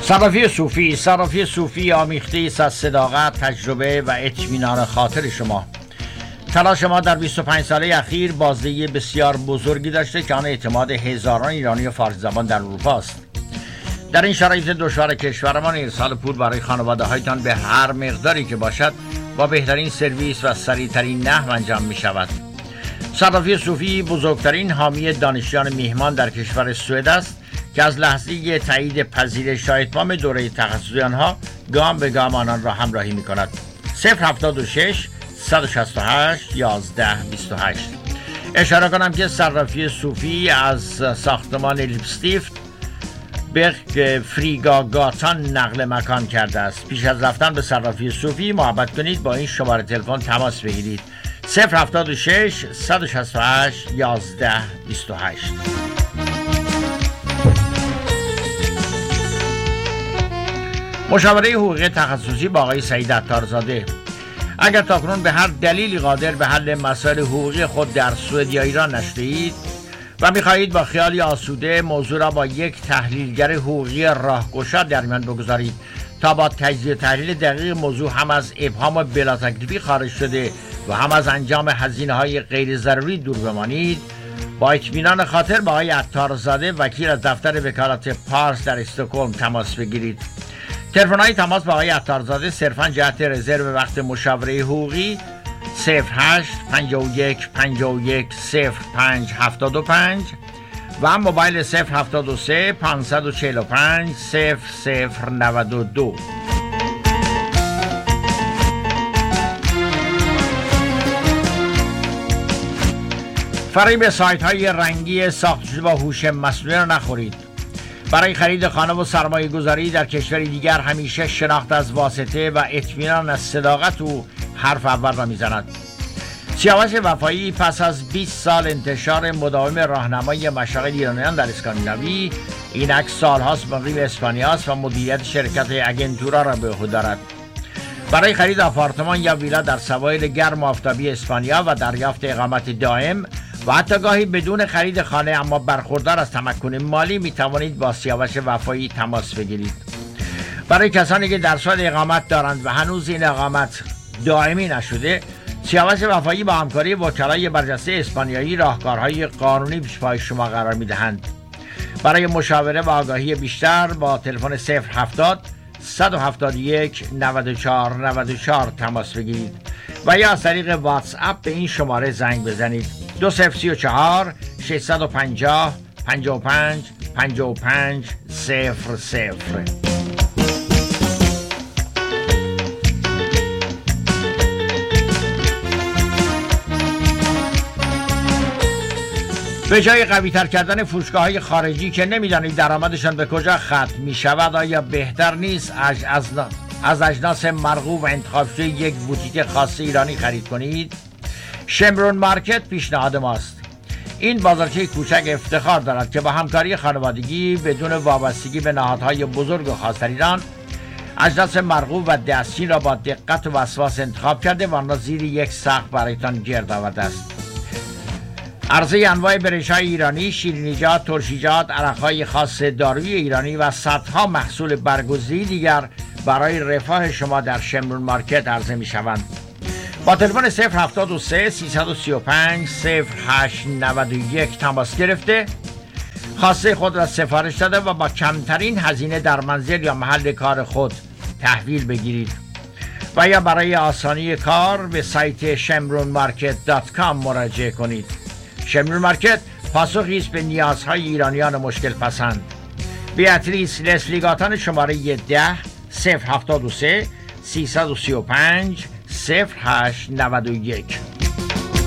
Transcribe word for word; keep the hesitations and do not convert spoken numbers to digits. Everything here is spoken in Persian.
صرافی صوفی، صرافی صوفی آمیخته است از صداقت، تجربه و اطمینان خاطر شما. تلاش ما در بیست و پنج ساله اخیر بازدهی بسیار بزرگی داشته که آن اعتماد هزاران ایرانی فارسی زبان در اروپا است. در این شرایط دشوار کشورمان ارسال پول برای خانواده هایتان به هر مقداری که باشد با بهترین سرویس و سریعترین نحو انجام می شود. صرافی صوفی بزرگترین حامی دانشجویان میهمان در کشور سوئد است که از لحظه تایید پذیرش تا اتمام دوره تخصصی آنها گام به گام آنان را همراهی می کند. صفر هفتاد و شش صد و شصت و هشت یازده بیست و هشت. اشاره کنم که صرافی صوفی از ساختمان لیپستیفت به فریگاگاتان نقل مکان کرده است. پیش از رفتن به صرافی صوفی محبت کنید با این شماره تلفن تماس بگیرید. صفر هفتاد و شش صد و شصت و هشت یازده بیست و هشت. مشاوره حقوقی تخصصی با آقای سعید عطارزاده. اگر تاکنون به هر دلیلی قادر به حل مسائل حقوقی خود در سوئد یا ایران نشده‌اید و می‌خواهید با خیالی آسوده موضوع را با یک تحلیلگر حقوقی راهگشا در میان بگذارید تا با تجزیه و تحلیل دقیق موضوع هم از ابهام بلا تکلیفی خارج شده و هم از انجام هزینه‌های غیر ضروری دور بمانید، با اطمینان خاطر با آقای عطارزاده وکیل از دفتر وکالت پارس در استکهلم تماس بگیرید. تلفن‌های تماس با آقای عطارزاده صرفاً جهت رزرو وقت مشاوره حقوقی صفر هشت پنجاه و یک پنجاه و یک صفر پنج هفتاد و پنج و موبایل صفر هفتاد و سه پانصد و چهل و پنج صفر صفر نود و دو. فریب سایت‌های رنگی ساخته شده با هوش مصنوعی را نخورید. برای خرید خانه و سرمایه گذاری در کشوری دیگر همیشه شناخت از واسطه و اطمینان از صداقت او حرف اول را میزند. سیاوش وفایی پس از بیست سال انتشار مداوم راهنمای مشاغل ایرانیان در اسکاندیناوی اینک سالهاست مقیم اسپانیا است و مدیریت شرکت اگنتورا را به عهده دارد. برای خرید آپارتمان یا ویلا در سواحل گرم و آفتابی اسپانیا و دریافت اقامت دائم و حتی گاهی بدون خرید خانه اما برخوردار از تمکن مالی می توانید با سیاوش وفایی تماس بگیرید. برای کسانی که در سوئد اقامت دارند و هنوز این اقامت دائمی نشده، سیاوش وفایی با همکاری وکلای برجسته اسپانیایی راهکارهای قانونی پیش پای شما قرار می دهند. برای مشاوره و آگاهی بیشتر با تلفن صفر هفتاد صد و هفتاد و یک نود و چهار نود و چهار تماس بگیرید و یا از طریق واتس اپ به این شماره زنگ بزنید. دو صفر سی و چهار ششصد و پنجاه پنجاه و پنج پنجاه و پنج صفر صفر. به جای قوی تر کردن فروشگاه های خارجی که نمیدانید درآمدشان به کجا ختم می شود، آیا بهتر نیست از, از, از اجناس مرغوب و انتخاب شده یک بوتیک خاص ایرانی خرید کنید؟ شمرون مارکت پیشنهاد ماست. این بازارچه کوچک افتخار دارد که با همکاری خانوادگی بدون وابستگی به نهادهای بزرگ و خاص در ایران اجناس مرغوب و دستچین را با دقت و وسواس انتخاب کرده و آن را زیر یک سقف برایتان گرد آورده است. عرضه انواع برنج‌های ایرانی، شیرینیجات، ترشیجات، عرق‌های خاص دارویی ایرانی و صدها محصول برگزیده دیگر برای رفاه شما در شمرون مارکت عرضه می‌شوند. با تلفن صفر هفتاد و سه سیصد و سی و پنج صفر هشت نود و یک تماس گرفته خواسته خود را سفارش داده و با کمترین هزینه در منزل یا محل کار خود تحویل بگیرید و یا برای آسانی کار به سایت شمرون مارکت دات کام مراجعه کنید. شمرون مارکت پاسخی است به نیازهای ایرانیان مشکل پسند. بیاتریس لسلیگاتان شماره ده صفر هفتاد و سه سیصد و سی و پنج صفر هشت نود و یک.